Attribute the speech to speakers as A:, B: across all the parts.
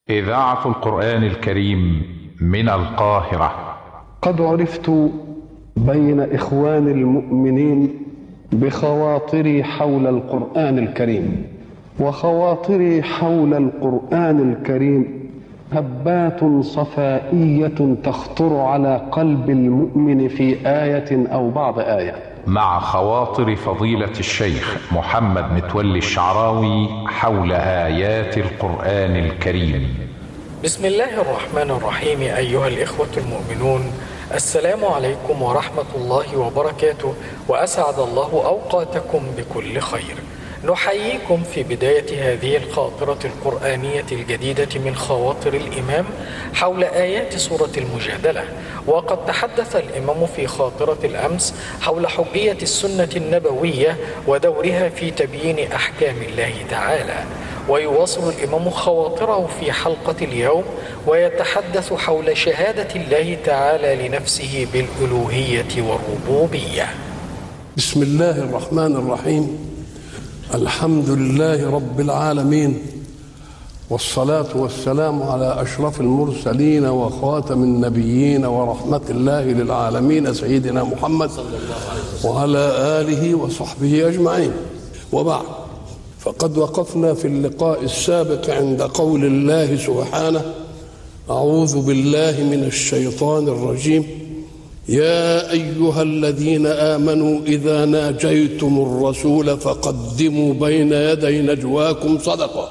A: إذاعة القرآن الكريم من القاهرة.
B: قد عرفت بين إخوان المؤمنين بخواطري حول القرآن الكريم، وخواطري حول القرآن الكريم هبات صفائية تخطر على قلب المؤمن في آية أو بعض آية.
A: مع خواطر فضيلة الشيخ محمد متولي الشعراوي حول آيات القرآن الكريم.
C: بسم الله الرحمن الرحيم. أيها الإخوة المؤمنون، السلام عليكم ورحمة الله وبركاته، وأسعد الله أوقاتكم بكل خير. نحييكم في بداية هذه الخاطرة القرآنية الجديدة من خواطر الإمام حول آيات سورة المجادلة. وقد تحدث الإمام في خاطرة الأمس حول حجية السنة النبوية ودورها في تبيين أحكام الله تعالى، ويواصل الإمام خواطره في حلقة اليوم ويتحدث حول شهادة الله تعالى لنفسه بالألوهية والربوبية.
B: بسم الله الرحمن الرحيم. الحمد لله رب العالمين، والصلاة والسلام على أشرف المرسلين وخاتم النبيين ورحمة الله للعالمين سيدنا محمد وعلى آله وصحبه أجمعين، وبعد. فقد وقفنا في اللقاء السابق عند قول الله سبحانه: أعوذ بالله من الشيطان الرجيم، يا أيها الذين آمنوا إذا ناجيتم الرسول فقدموا بين يدي نجواكم صدقة،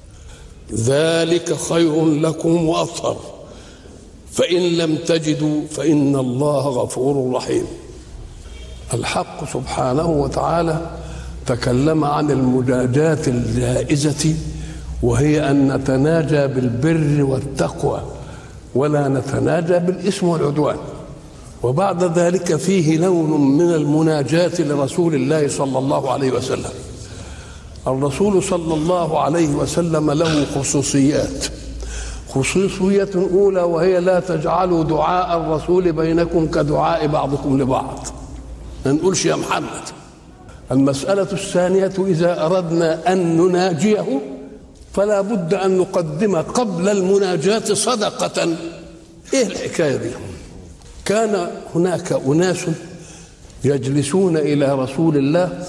B: ذلك خير لكم وأطهر، فإن لم تجدوا فإن الله غفور رحيم. الحق سبحانه وتعالى تكلم عن المناجاة الجائزة، وهي أن نتناجى بالبر والتقوى ولا نتناجى بالإثم والعدوان. وبعد ذلك فيه لون من المناجاة لرسول الله صلى الله عليه وسلم. الرسول صلى الله عليه وسلم له خصوصيات. خصوصية أولى وهي: لا تجعلوا دعاء الرسول بينكم كدعاء بعضكم لبعض، ما نقولش يا محمد. المسألة الثانية: إذا أردنا أن نناجيه فلا بد أن نقدم قبل المناجاة صدقة. إيه الحكاية دي؟ كان هناك أناس يجلسون إلى رسول الله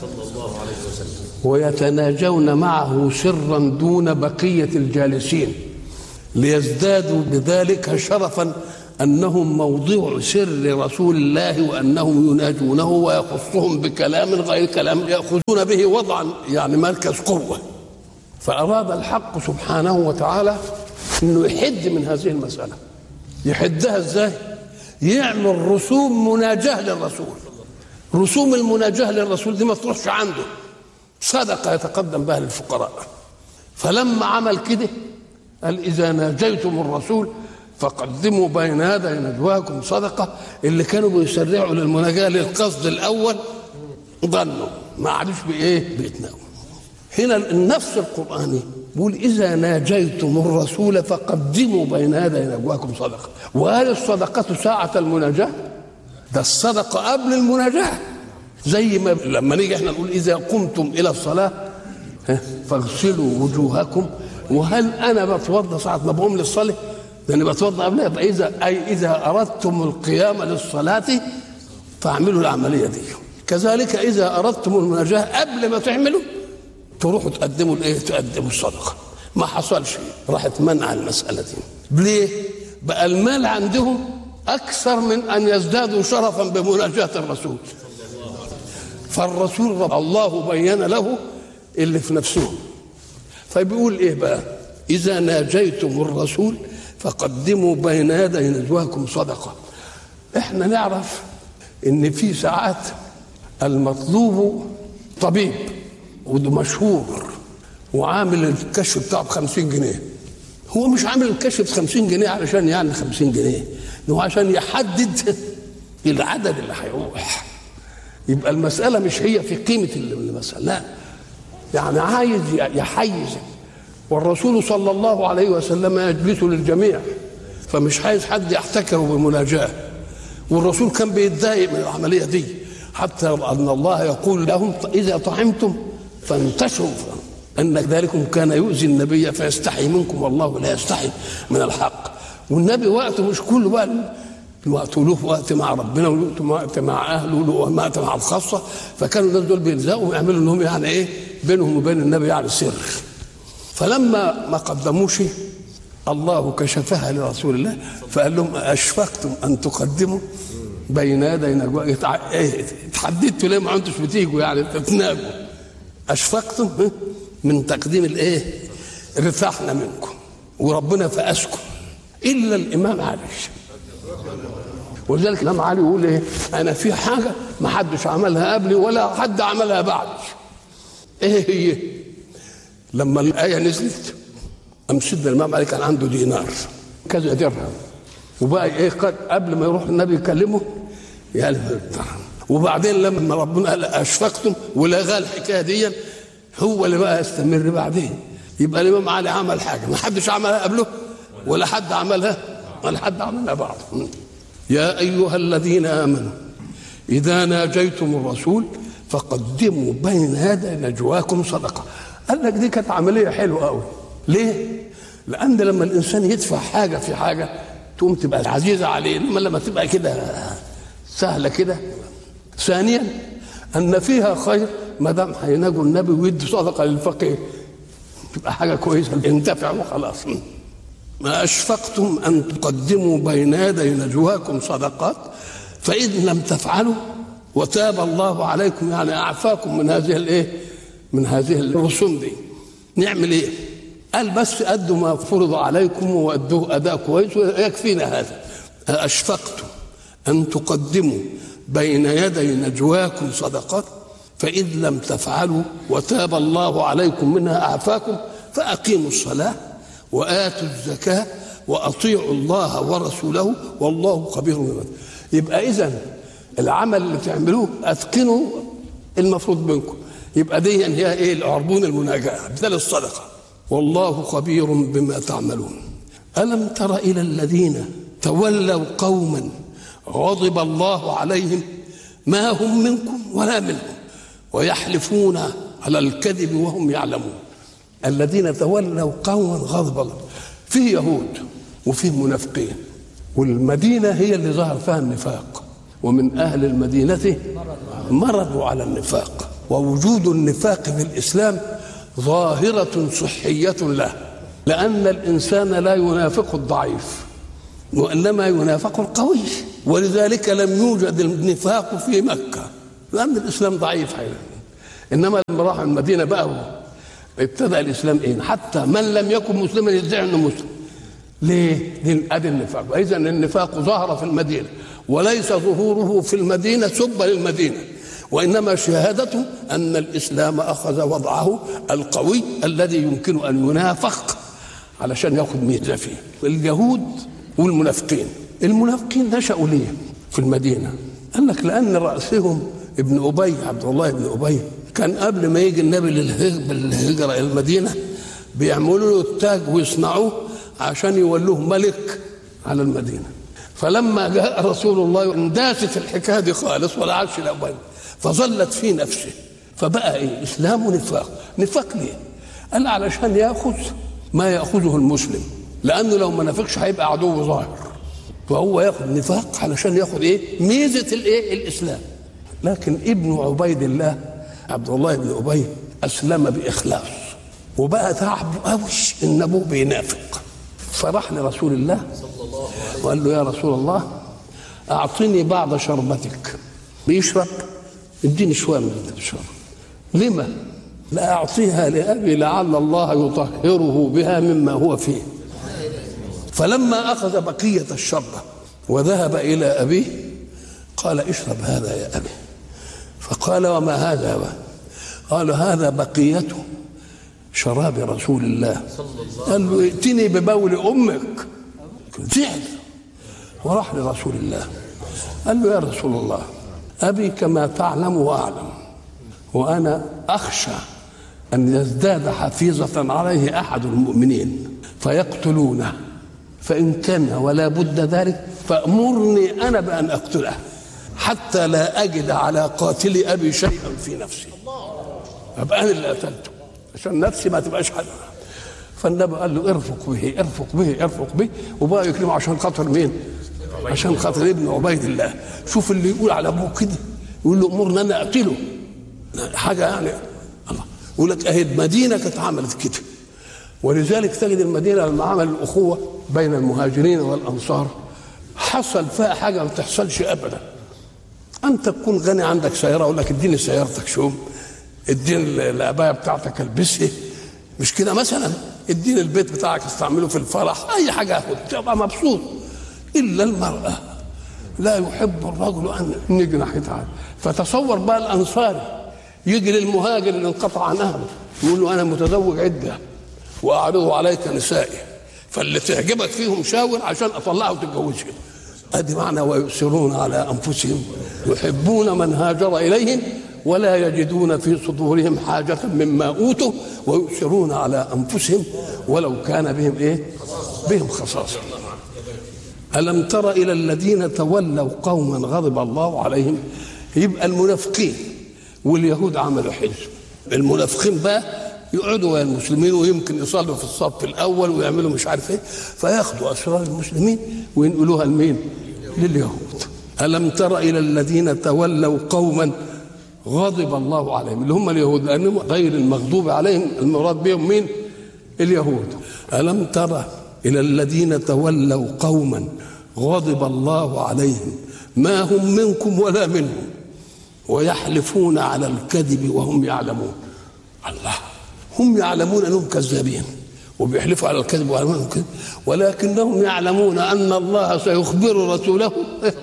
B: ويتناجون معه سرا دون بقية الجالسين، ليزدادوا بذلك شرفا أنهم موضوع سر رسول الله، وأنهم يناجونه ويخصهم بكلام غير كلام يأخذون به وضعا يعني مركز قوة. فأراد الحق سبحانه وتعالى أنه يحد من هذه المسألة. يحدها إزاي؟ يعمل رسوم مناجاة للرسول. رسوم المناجاة للرسول دي ما تروحش عنده، صدقة يتقدم بها للفقراء. فلما عمل كده قال: إذا ناجيتم الرسول فقدموا بين يدي نجواكم صدقة. اللي كانوا بيسرعوا للمناجاة للقصد الأول ظنوا ما عادوش بيتناولوا. هنا النفس القرآني بيقول: إذا ناجيتم الرسول فقدموا بين يدي نجواكم صدقة. وهل الصدقة ساعة المناجاة؟ ده الصدقة قبل المناجاة. زي ما لما نيجي احنا نقول: إذا قمتم إلى الصلاة فاغسلوا وجوهكم. وهل أنا بتوضأ ساعة ما بقوم للصلاة؟ لأني بتوضأ قبلها. إذا أردتم القيام للصلاة فاعملوا العملية دي. كذلك إذا أردتم المناجاة قبل ما تعملوا تروحوا تقدموا تقدموا الصدقة. ما حصلش، راحت منع المسألة دي. ليه؟ بقى المال عندهم أكثر من أن يزدادوا شرفا بمناجاة الرسول. فالرسول الله بين له اللي في نفسهم. فبيقول إيه بقى؟ إذا ناجيتم الرسول فقدموا بين يدي نجواكم صدقة. إحنا نعرف إن في ساعات المطلوب طبيب وده مشهور وعامل الكشف بتاعه ب50 جنيه. هو مش عامل الكشف ب50 جنيه علشان يعني 50 جنيه، هو عشان يحدد العدد اللي هيروح. يبقى المسألة مش هي في قيمة المسألة، لا، يعني عايز يحيز. والرسول صلى الله عليه وسلم يجلس للجميع، فمش عايز حد يحتكره بمناجاة. والرسول كان بيتضايق من العملية دي، حتى أن الله يقول لهم: إذا طعمتم فانتشروا أن ذلكم كان يؤذي النبي فيستحي منكم والله لا يستحي من الحق. والنبي وقته مش كله بقى وقته له وقت مع ربنا وله وقت مع أهله وله وقت مع الخاصة، فكانوا الناس دول بيلزقوا ويعملوا لهم يعني إيه بينهم وبين النبي يعني سر. فلما ما قدموش الله كشفها لرسول الله فقال لهم أشفقتم أن تقدموا بين يدي نجواكم؟ اتحددتوا ليه ما انتوش بتيجوا يعني تتناجوا؟ أشفقتم من تقديم الايه؟ رفعنا منكم وربنا فأسكم إلا الإمام علي. ولذلك الإمام علي يقول ايه؟ أنا في حاجة ما حدش عملها قبلي ولا حد عملها بعدي. ايه هي؟ لما الآية نزلت أم سيدنا الإمام علي كان عنده دينار كذا درهم، وبقى ايه قبل ما يروح النبي يكلمه يعني، وبعدين لما ربنا قال أشفقتم ولغى الحكاية دي هو اللي بقى يستمر بعدين. يبقى الإمام علي عمل حاجة ما حدش عملها قبله ولا حد عملها بعده. يا أيها الذين آمنوا إذا ناجيتم الرسول فقدموا بين يدي نجواكم صدقة. قال لك دي كانت عملية حلوة قوي. ليه؟ لأن لما الإنسان يدفع حاجة في حاجة تقوم تبقى عزيزة عليه، إنما لما تبقى كده سهلة كده. ثانيا أن فيها خير ما دام هيناجوا النبي ويدوا صدقة للفقير تبقى حاجة كويسة انتفع وخلاص. ما أشفقتم أن تقدموا بين يدي نجواكم صدقات فإذ لم تفعلوا وتاب الله عليكم يعني أعفاكم من هذه الإيه؟ من هذه الرسوم دي. نعمل إيه؟ قال بس أدوا ما فرض عليكم وأدوه أداء كويس ويكفينا هذا. أشفقتم أن تقدموا بين يدي نجواكم صدقات فإذ لم تفعلوا وتاب الله عليكم منها أعفاكم فأقيموا الصلاة وآتوا الزكاة وأطيعوا الله ورسوله والله خبير بما. يبقى إذن العمل اللي تعملوه أتقنوا المفروض منكم. يبقى دي هي إيه؟ العربون المناجاة بدل الصدقة. والله خبير بما تعملون. ألم تر إلى الذين تولوا قوما غضب الله عليهم ما هم منكم ولا منهم ويحلفون على الكذب وهم يعلمون. الذين تولوا قوما غضب الله، فيه يهود وفيه منافقين، والمدينة هي اللي ظهر فيها النفاق، ومن أهل المدينة مرضوا على النفاق. ووجود النفاق في الإسلام ظاهرة صحية له، لأن الإنسان لا ينافق الضعيف وإنما ينافق القوي، ولذلك لم يوجد النفاق في مكة لأن الإسلام ضعيف حيث. إنما لما راح المدينة بقى ابتدأ الإسلام إيه؟ حتى من لم يكن مسلما يدعي أنه مسلم. ليه؟ أدي النفاق. إذا النفاق ظهر في المدينة، وليس ظهوره في المدينة سب للمدينة، وإنما شهادته أن الإسلام أخذ وضعه القوي الذي يمكن أن ينافق علشان يأخذ ميزة فيه. اليهود والمنافقين، المنافقين نشأوا ليه في المدينة؟ قال لك لأن رأسهم ابن أبي، عبد الله بن أبي، كان قبل ما يجي النبي بالهجرة إلى المدينة بيعملوا له التاج ويصنعوه عشان يولوه ملك على المدينة. فلما جاء رسول الله انداست الحكاية دي خالص ولا عادش الأول، فظلت في نفسه، فبقى إيه؟ إسلام ونفاق. نفاق ليه؟ قال علشان يأخذ ما يأخذه المسلم، لأنه لو ما نفقش هيبقى عدو ظاهر، فهو يأخذ نفاق علشان يأخذ إيه؟ ميزة الإيه؟ الإسلام. لكن ابن عبيد الله عبد الله بن أبي أسلم بإخلاص، وبقى تعب قوي إن أبوه بينافق. فراح لرسول الله وقال له يا رسول الله أعطني بعض شربتك. بيشرب، اديني شوية من اللي تشرب. لما؟ لا أعطيها لأبي لعل الله يطهره بها مما هو فيه. فلما أخذ بقية الشربة وذهب إلى أبيه قال اشرب هذا يا أبي. فقال وما هذا؟ قال هذا بقية شراب رسول الله. قال له ائتني ببول أمك. زعل وراح لرسول الله قال له يا رسول الله أبي كما تعلم وأعلم، وأنا أخشى أن يزداد حفيظة عليه أحد المؤمنين فيقتلونه، فإن كان ولا بد ذلك فأمرني أنا بأن أقتله حتى لا أجد على قاتل أبي شيئا في نفسي، أبقى أنا اللي قتلته. عشان نفسي ما تبقاش حد. فالنبي قال له ارفق به ارفق به ارفق به، وبقى يكلمه عشان خاطر مين؟ عشان خاطر ابن عبيد الله. شوف اللي يقول على ابوه كده يقول له امرنا انا اقتله، حاجه يعني الله. يقول لك اهي المدينه كانت عملت كده، ولذلك تجد المدينه لما عمل الاخوه بين المهاجرين والانصار حصل فيها حاجه ما تحصلش ابدا. انت تكون غني عندك سياره، اقول لك اديني سيارتك شوم، اديني العبايه بتاعتك البسها، مش كده مثلا، اديني البيت بتاعك استعمله في الفرح، اي حاجه اخد تبقى مبسوط. الا المراه لا يحب الرجل ان يجي ناحيتها. فتصور بقى الانصاري يجي للمهاجر اللي انقطع عن اهله يقول له انا متزوج عده واعرض عليك نسائي، فاللي تعجبك فيهم شاور عشان اطلعه وتتجوزها. ادي معنى ويؤثرون على انفسهم يحبون من هاجر اليهم ولا يجدون في صدورهم حاجة مما اوتوا ويؤثرون على انفسهم ولو كان بهم ايه؟ بهم خصاصة. ألم تر إلى الذين تولوا قوما غضب الله عليهم؟ يبقى المنافقين واليهود عملوا حزب. المنافقين بقى يقعدوا ويا المسلمين ويمكن يصلوا في الصف الأول ويعملوا مش عارف ايه، فياخدوا أسرار المسلمين وينقلوها لمين؟ لليهود. ألم تر إلى الذين تولوا قوما غضب الله عليهم، اللي هم اليهود، لأنهم غير المغضوب عليهم المراد بهم مين؟ اليهود. ألم تر إلى الذين تولوا قوما غضب الله عليهم ما هم منكم ولا منهم ويحلفون على الكذب وهم يعلمون. الله، هم يعلمون أنهم كذابين وبيحلفوا على الكذب ويعلمون كذب، ولكنهم يعلمون أن الله سيخبر رسوله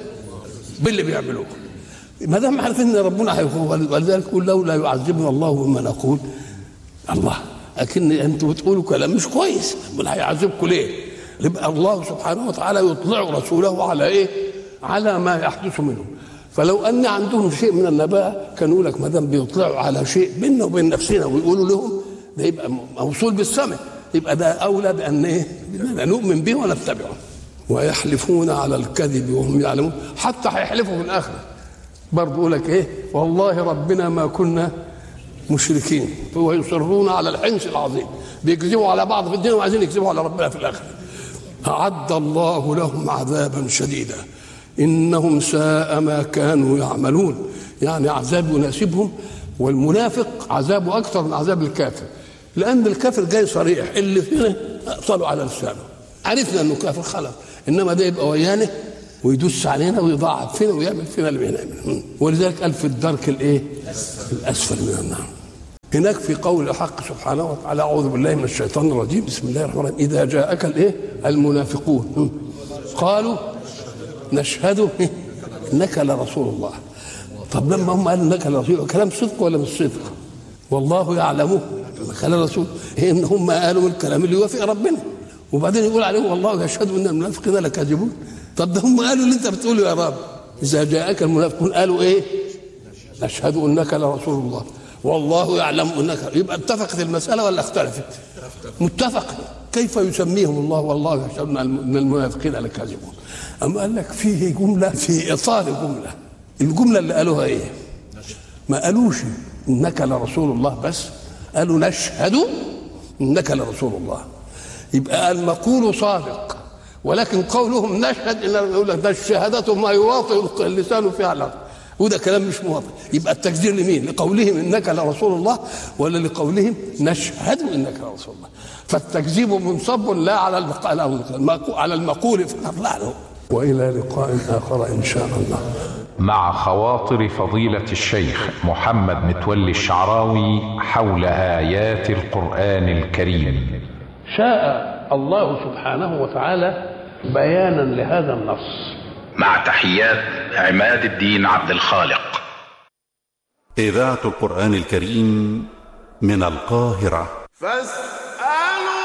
B: باللي بيعملوه. ما دام عارفين ان ربنا هيخبر، ولذلك يقول لولا يعذبنا الله بما نقول. الله، لكن انتوا بتقولوا كلام مش كويس، امال هيعذبكم ليه؟ يبقى الله سبحانه وتعالى يطلع رسوله على ايه؟ على ما يحدث منهم. فلو ان عندهم شيء من النبأ كانوا يقول لك ما دام بيطلعوا على شيء بيننا وبين نفسنا ويقولوا لهم ده يبقى موصول بالسمع، يبقى ده اولى بان ايه؟ نؤمن به ونتبعه. ويحلفون على الكذب وهم يعلمون، حتى هيحلفوا في الاخره برضه يقول لك ايه؟ والله ربنا ما كنا مشركين، ويصرون على الحنث العظيم، بيكذبوا على بعض في الدين وعايزين يكذبوا على ربنا في الاخره. أعد الله لهم عذابا شديدا إنهم ساء ما كانوا يعملون، يعني عذاب يناسبهم. والمنافق عذابه أكثر من عذاب الكافر، لأن الكافر جاي صريح، اللي فينا طلعوا على لسانه عرفنا أنه كافر خلاص، إنما ده يبقى ويانا ويدوس علينا ويضاعف فينا ويعمل فينا اللي بينعمل. ولذلك قال في الدرك الايه؟ الاسفل من النار. هناك في قول الحق سبحانه وتعالى اعوذ بالله من الشيطان الرجيم بسم الله الرحمن الرحيم اذا جاءك الايه؟ المنافقون قالوا نشهد انك لرسول الله. طب لما هم قالوا انك لرسول، كلام صدق ولا مش صدق؟ والله يعلمه انك لرسول، ان هم قالوا الكلام اللي يوافق ربنا، وبعدين يقول عليهم والله يشهد ان المنافقين لكاذبون. طب ده هم قالوا اللي انت بتقوله يا رب، اذا جاءك المنافقون قالوا ايه؟ نشهد انك لرسول الله والله يعلم انك. يبقى اتفقت المساله ولا اختلفت؟ متفق. كيف يسميهم الله والله يشهد ان المنافقين لكاذبون؟ اما قال لك فيه جمله في اطار جمله، الجمله اللي قالوها ايه؟ ما قالوش انك لرسول الله بس، قالوا نشهد انك لرسول الله. يبقى المقول صادق، ولكن قولهم نشهد ان يقول لك ده الشهاده ما يواطئ اللسان فعلا، وده كلام مش موافق. يبقى التكذيب لمين؟ لقولهم انك لرسول الله ولا لقولهم نشهد انك لرسول الله؟ فالتكذيب منصب لا على المقول فقط، لا. والى لقاء اخر ان شاء الله.
A: مع خواطر فضيلة الشيخ محمد متولي الشعراوي حول آيات القرآن الكريم.
B: شاء الله سبحانه وتعالى بيانا لهذا النص.
A: مع تحيات عماد الدين عبد الخالق.
D: إذاعة القرآن الكريم من القاهرة.